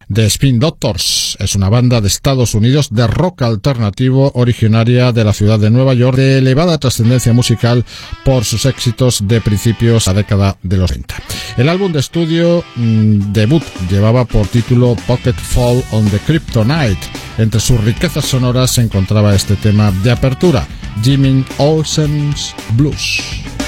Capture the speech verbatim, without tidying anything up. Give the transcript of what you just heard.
The Spin Doctors. Es una banda de Estados Unidos de rock alternativo originaria de la ciudad de Nueva York, de elevada trascendencia musical por sus éxitos de principios a la década de los veinte. El álbum de estudio mmm, debut llevaba por título Pocket Fall on the Kryptonite. Entre sus riquezas sonoras se encontraba este tema de apertura, Jimmy Olsen's Blues.